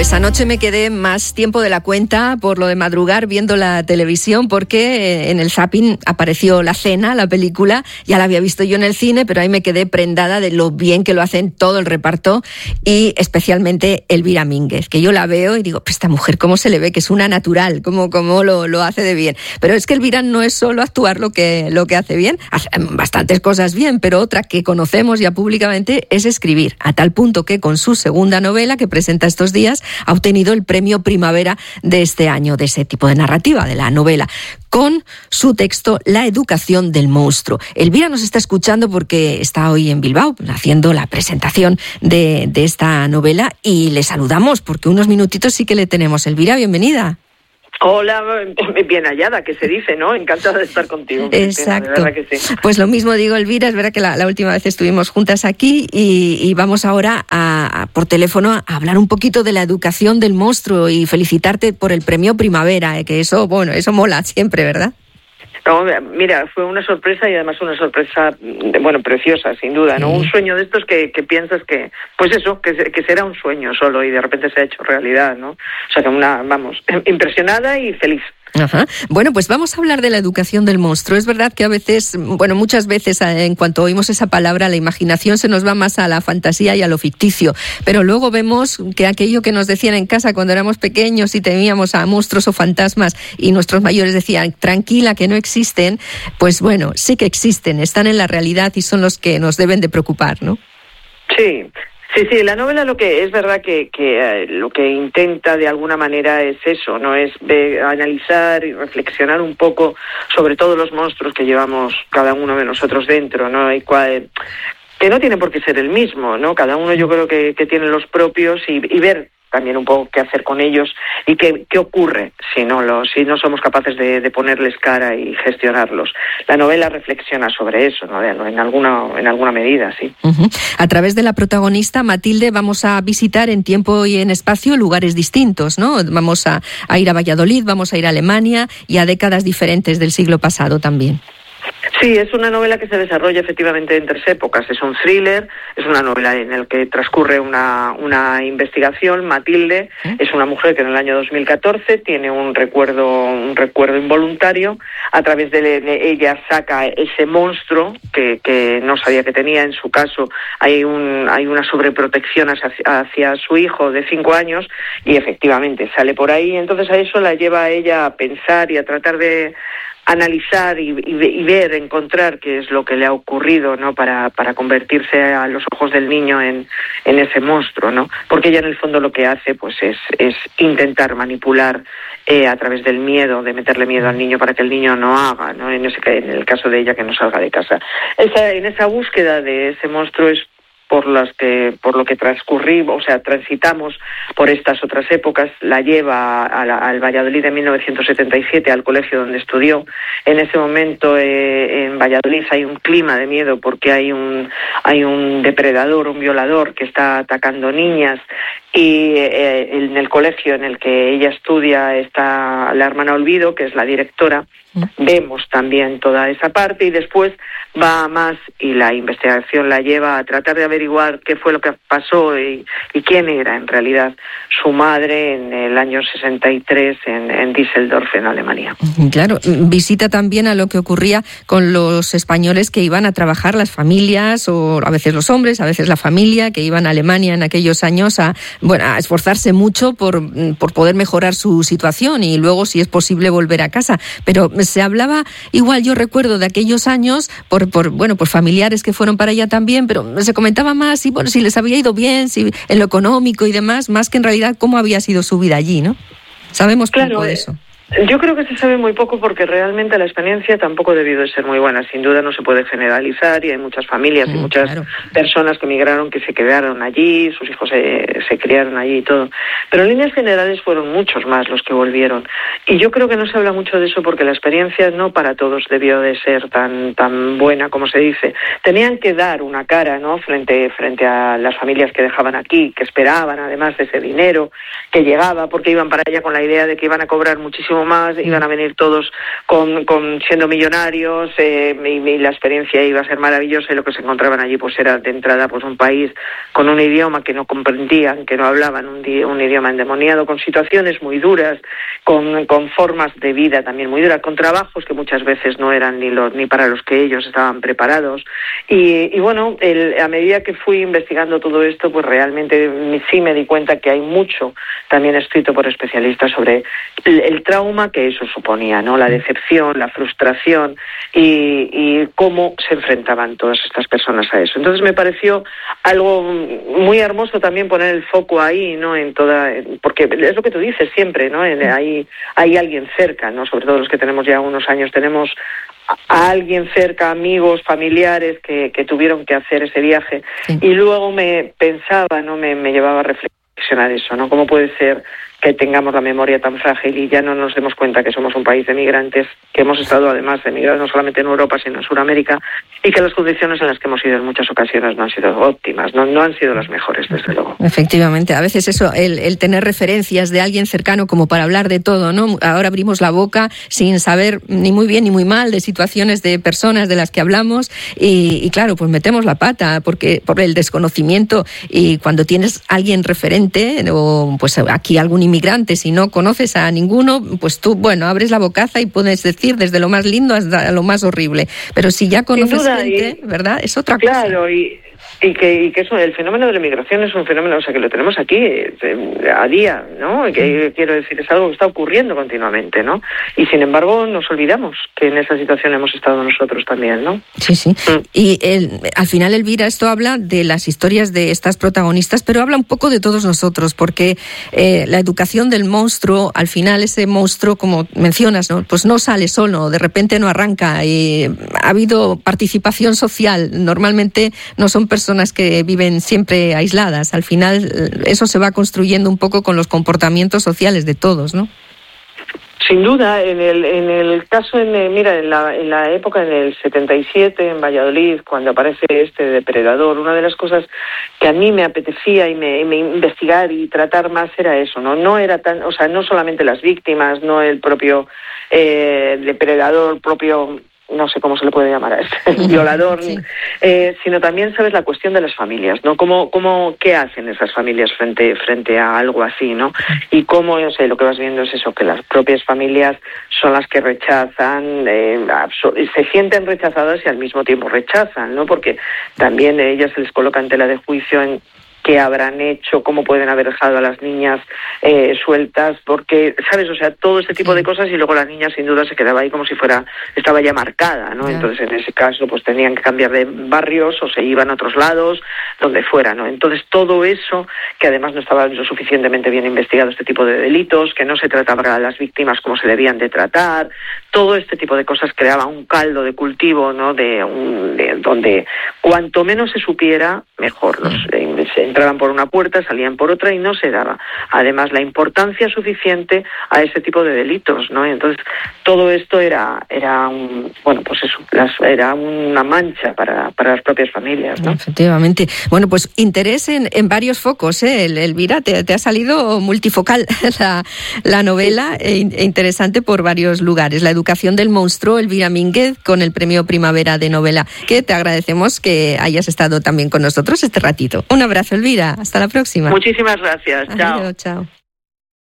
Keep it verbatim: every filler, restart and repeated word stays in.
Pues anoche me quedé más tiempo de la cuenta por lo de madrugar viendo la televisión, porque en el zapping apareció La Cena, la película. Ya la había visto yo en el cine, pero ahí me quedé prendada de lo bien que lo hacen todo el reparto, y especialmente Elvira Mínguez, que yo la veo y digo, pues esta mujer cómo se le ve, que es una natural, cómo, cómo lo, lo hace de bien. Pero es que Elvira no es solo actuar lo que, lo que hace bien, hace bastantes cosas bien, pero otra que conocemos ya públicamente es escribir, a tal punto que con su segunda novela que presenta estos días ha obtenido el premio Primavera de este año, de ese tipo de narrativa, de la novela, con su texto La educación del monstruo. Elvira nos está escuchando porque está hoy en Bilbao haciendo la presentación de, de esta novela, y le saludamos porque unos minutitos sí que le tenemos. Elvira, bienvenida. Hola, bien hallada, que se dice, ¿no? Encantada de estar contigo. Exacto. De verdad que sí. Pues lo mismo digo, Elvira, es verdad que la, la última vez estuvimos juntas aquí y, y vamos ahora a, a, por teléfono a hablar un poquito de la educación del monstruo y felicitarte por el premio Primavera, eh, que eso, bueno, eso mola siempre, ¿verdad? No, mira, fue una sorpresa, y además una sorpresa, bueno, preciosa, sin duda, ¿no? Sí. Un sueño de estos que, que piensas que, pues eso, que, que será un sueño solo y de repente se ha hecho realidad, ¿no? O sea, que una, vamos, impresionada y feliz. Ajá. Bueno, pues vamos a hablar de la educación del monstruo. Es verdad que a veces, bueno, muchas veces en cuanto oímos esa palabra, la imaginación se nos va más a la fantasía y a lo ficticio, pero luego vemos que aquello que nos decían en casa cuando éramos pequeños y temíamos a monstruos o fantasmas y nuestros mayores decían, tranquila, que no existen, pues bueno, sí que existen, están en la realidad y son los que nos deben de preocupar, ¿no? Sí. Sí, sí, la novela lo que es verdad que, que eh, lo que intenta de alguna manera es eso, no es de analizar y reflexionar un poco sobre todos los monstruos que llevamos cada uno de nosotros dentro, ¿no? Y cual, que no tiene por qué ser el mismo, ¿no? Cada uno yo creo que, que tiene los propios, y, y ver también un poco qué hacer con ellos y qué, qué ocurre si no los, si no somos capaces de, de ponerles cara y gestionarlos. La novela reflexiona sobre eso, ¿no? En alguna, en alguna medida, sí. Uh-huh. A través de la protagonista, Matilde, vamos a visitar en tiempo y en espacio lugares distintos, ¿no? Vamos a, a ir a Valladolid, vamos a ir a Alemania y a décadas diferentes del siglo pasado también. Sí, es una novela que se desarrolla efectivamente en tres épocas. Es un thriller, es una novela en la que transcurre una, una investigación. Matilde ¿Eh? es una mujer que en el año dos mil catorce tiene un recuerdo, un recuerdo involuntario. A través de, de ella saca ese monstruo que, que no sabía que tenía. En su caso hay, un, hay una sobreprotección hacia, hacia su hijo de cinco años y efectivamente sale por ahí. Entonces a eso la lleva a ella a pensar y a tratar de analizar y, y, y ver, encontrar qué es lo que le ha ocurrido, ¿no? Para, para convertirse a los ojos del niño en, en ese monstruo, ¿no? Porque ella en el fondo lo que hace, pues, es, es intentar manipular eh, a través del miedo, de meterle miedo al niño para que el niño no haga, ¿no? En ese, en el caso de ella, que no salga de casa. Esa, en esa búsqueda de ese monstruo es por las que por lo que transcurrimos, o sea, transitamos por estas otras épocas. La lleva a la, al Valladolid en mil novecientos setenta y siete, al colegio donde estudió. En ese momento eh, en Valladolid hay un clima de miedo porque hay un hay un depredador, un violador que está atacando niñas, y eh, en el colegio en el que ella estudia está la hermana Olvido, que es la directora. Vemos también toda esa parte, y después va a más y la investigación la lleva a tratar de averiguar qué fue lo que pasó y, y quién era en realidad su madre en el año sesenta y tres en, en Düsseldorf, en Alemania. Claro, visita también a lo que ocurría con los españoles que iban a trabajar, las familias, o a veces los hombres, a veces la familia, que iban a Alemania en aquellos años a, bueno, a esforzarse mucho por, por poder mejorar su situación y luego, si es posible, volver a casa. Pero se hablaba, igual yo recuerdo de aquellos años, por, por bueno, por familiares que fueron para allá también, pero se comentaba más, y bueno, si les había ido bien, si en lo económico y demás, más que en realidad cómo había sido su vida allí, ¿no? Sabemos poco claro, de eso. Yo creo que se sabe muy poco porque realmente la experiencia tampoco debió de ser muy buena. Sin duda no se puede generalizar, y hay muchas familias mm, y muchas claro. personas que emigraron que se quedaron allí, sus hijos se, se criaron allí y todo. Pero en líneas generales fueron muchos más los que volvieron. Y yo creo que no se habla mucho de eso porque la experiencia no para todos debió de ser tan tan buena como se dice. Tenían que dar una cara, ¿no? Frente, frente a las familias que dejaban aquí, que esperaban además de ese dinero que llegaba, porque iban para allá con la idea de que iban a cobrar muchísimo muchísimo más, iban a venir todos con, con siendo millonarios, eh, y, y la experiencia iba a ser maravillosa, y lo que se encontraban allí pues era de entrada pues un país con un idioma que no comprendían, que no hablaban, un, di- un idioma endemoniado, con situaciones muy duras, con, con formas de vida también muy duras, con trabajos que muchas veces no eran ni, lo, ni para los que ellos estaban preparados. Y, y bueno, el, a medida que fui investigando todo esto, pues realmente sí me di cuenta que hay mucho también escrito por especialistas sobre el, el trauma que eso suponía, ¿no? La decepción, la frustración y, y cómo se enfrentaban todas estas personas a eso. Entonces me pareció algo muy hermoso también poner el foco ahí, ¿no? En toda, porque es lo que tú dices siempre, ¿no? En, hay, hay alguien cerca, ¿no? Sobre todo los que tenemos ya unos años, tenemos a alguien cerca, amigos, familiares que, que tuvieron que hacer ese viaje. Sí. Y luego me pensaba, ¿no? Me, me llevaba a reflexionar eso, ¿no? ¿Cómo puede ser que tengamos la memoria tan frágil y ya no nos demos cuenta que somos un país de migrantes, que hemos estado además emigrados no solamente en Europa, sino en Sudamérica, y que las condiciones en las que hemos ido en muchas ocasiones no han sido óptimas, no, no han sido las mejores, desde luego. Efectivamente, a veces eso, el, el tener referencias de alguien cercano como para hablar de todo, ¿no? Ahora abrimos la boca sin saber ni muy bien ni muy mal de situaciones de personas de las que hablamos y, y claro, pues metemos la pata porque por el desconocimiento, y cuando tienes alguien referente o pues aquí algún inmigrante, si no conoces a ninguno, pues tú, bueno, abres la bocaza y puedes decir desde lo más lindo hasta lo más horrible. Pero si ya conoces duda, gente, y, ¿verdad? Es otra claro, cosa. Claro, y, y que, y que eso, el fenómeno de la migración es un fenómeno, o sea, que lo tenemos aquí eh, a día, ¿no? Que quiero decir, es algo que está ocurriendo continuamente, ¿no? Y sin embargo, nos olvidamos que en esa situación hemos estado nosotros también, ¿no? Sí, sí. Mm. Y el, al final, Elvira, esto habla de las historias de estas protagonistas, pero habla un poco de todos nosotros, porque eh, la educación del monstruo, al final ese monstruo, como mencionas, ¿no? Pues no sale solo, de repente no arranca. Y ha habido participación social. Normalmente no son personas que viven siempre aisladas. Al final eso se va construyendo un poco con los comportamientos sociales de todos, ¿no? Sin duda, en el en el caso, en el, mira, en la, en la época, en el setenta y siete, en Valladolid, cuando aparece este depredador, una de las cosas que a mí me apetecía y me, me investigar y tratar más era eso, ¿no? No era tan, o sea, no solamente las víctimas, no el propio eh, depredador, propio, no sé cómo se le puede llamar a este, el violador, sí. eh, sino también, ¿sabes?, la cuestión de las familias, ¿no? ¿Cómo, cómo, qué hacen esas familias frente frente a algo así, ¿no? Y cómo, no sé, lo que vas viendo es eso, que las propias familias son las que rechazan, eh, se sienten rechazadas y al mismo tiempo rechazan, ¿no? Porque también ellas se les coloca en tela de juicio en qué habrán hecho, cómo pueden haber dejado a las niñas eh, sueltas, porque, ¿sabes? O sea, todo este tipo de cosas, y luego la niña sin duda se quedaba ahí como si fuera, estaba ya marcada, ¿no? Yeah. Entonces, en ese caso, pues tenían que cambiar de barrios o se iban a otros lados, donde fuera, ¿no? Entonces, todo eso, que además no estaba lo suficientemente bien investigado este tipo de delitos, que no se trataba a las víctimas como se debían de tratar, todo este tipo de cosas creaba un caldo de cultivo, ¿no? De, un, de donde cuanto menos se supiera, mejor. Los, eh, se entraban por una puerta, salían por otra y no se daba, además, la importancia suficiente a ese tipo de delitos, ¿no? Y entonces todo esto era era un, bueno, pues eso, las, era una mancha para, para las propias familias, ¿no? Efectivamente. Bueno, pues interés en, en varios focos, ¿eh? Elvira, te, te ha salido multifocal la, la novela, sí. e interesante por varios lugares. La educación del monstruo, Elvira Mínguez, con el premio Primavera de Novela, que te agradecemos que hayas estado también con nosotros este ratito. Un abrazo, Elvira. Hasta la próxima. Muchísimas gracias. Chao. Adiós, chao.